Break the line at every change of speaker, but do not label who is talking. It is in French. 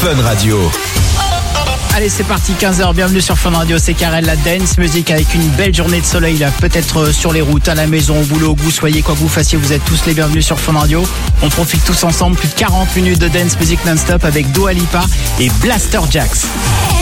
Fun Radio.
Allez, c'est parti, 15h, bienvenue sur Fun Radio, c'est Karel, la dance music avec une belle journée de soleil là, peut-être sur les routes, à la maison, au boulot, que vous soyez, quoi que vous fassiez, vous êtes tous les bienvenus sur Fun Radio. On profite tous ensemble, plus de 40 minutes de dance music non-stop avec Dua Lipa et Blaster Jaxx.